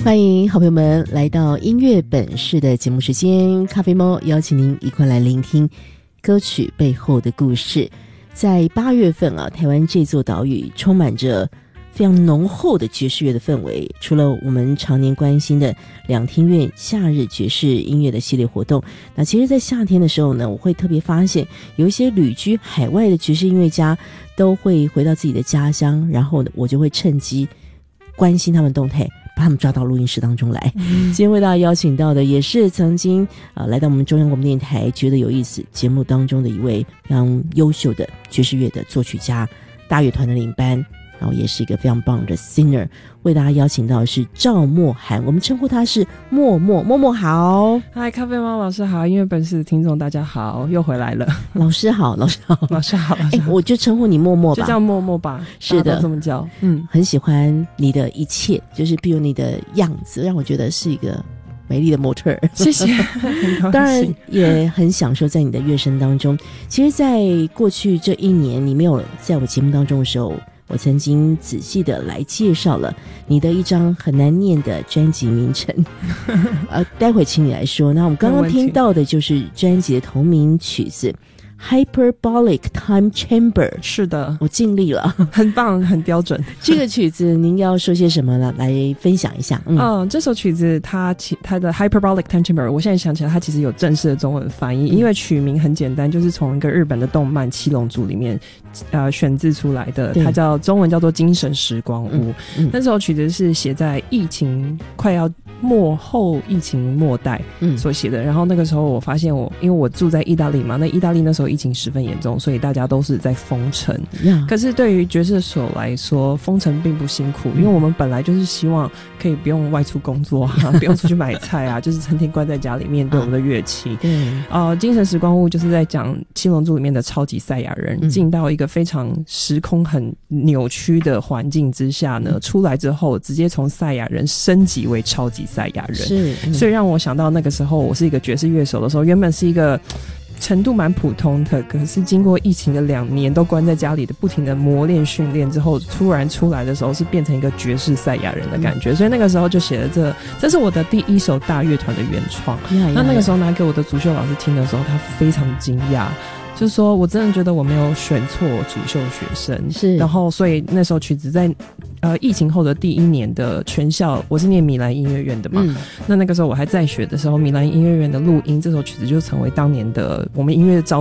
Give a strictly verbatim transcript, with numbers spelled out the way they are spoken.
欢迎好朋友们来到音乐本事的节目时间，咖啡猫邀请您一块来聆听歌曲背后的故事。在八月份啊，台湾这座岛屿充满着非常浓厚的爵士乐的氛围，除了我们常年关心的两厅院夏日爵士音乐的系列活动，那其实在夏天的时候呢，我会特别发现有一些旅居海外的爵士音乐家都会回到自己的家乡，然后我就会趁机关心他们动态，把他们抓到录音室当中来。嗯、今天为大家邀请到的也是曾经呃来到我们中央广播电台觉得有意思节目当中的一位非常优秀的爵士乐的作曲家，大乐团的领班，然后也是一个非常棒的 singer。 为大家邀请到的是赵默涵，我们称呼他是默默。默默好。 嗨，咖啡猫老师好，音乐本事的听众大家好，又回来了。 老师好。老师好。 老师好。 哎、欸，我就称呼你默默吧， 就叫默默吧。 是的， 这么叫。嗯， 很喜欢你的一切，就是比如你的样子让我觉得是一个美丽的模特儿。 谢谢。 当然也很享受在你的乐声当中。其实在过去这一年你没有在我节目当中的时候，我曾经仔细的来介绍了你的一张很难念的专辑名称。呃，待会请你来说。那我们刚刚听到的就是专辑的同名曲子Hyperbolic Time Chamber。 是的， 我尽力了。 很棒，很标准。 这个曲子您要说些什么呢？来分享一下。嗯， 嗯这首曲子它它的 Hyperbolic Time Chamber， 我现在想起来它其实有正式的中文翻译。嗯、因为曲名很简单，就是从一个日本的动漫七龙珠里面呃选自出来的，它叫中文叫做精神时光屋。嗯嗯、那首曲子是写在疫情快要末后疫情末代所写的。嗯、然后那个时候我发现我因为我住在意大利嘛，那意大利那时候疫情十分严重，所以大家都是在封城。Yeah. 可是对于爵士手来说，封城并不辛苦，因为我们本来就是希望可以不用外出工作啊，不用出去买菜啊，就是成天关在家里面对我们的乐器。对，呃，精神时光屋就是在讲七龙珠里面的超级赛亚人、嗯、进到一个非常时空很扭曲的环境之下呢，嗯、出来之后直接从赛亚人升级为超级赛亚人。是、嗯，所以让我想到那个时候我是一个爵士乐手的时候，原本是一个程度蛮普通的，可是经过疫情的两年都关在家里的不停的磨练训练之后，突然出来的时候是变成一个爵士赛亚人的感觉。嗯、所以那个时候就写了这这是我的第一首大乐团的原创。yeah, yeah, 那那个时候拿给我的主修老师听的时候，他非常惊讶，就是说我真的觉得我没有选错主修学生。是，然后所以那首曲子在呃疫情后的第一年的全校，我是念米兰音乐院的嘛。嗯、那那个时候我还在学的时候，米兰音乐院的录音这首曲子就成为当年的我们音乐招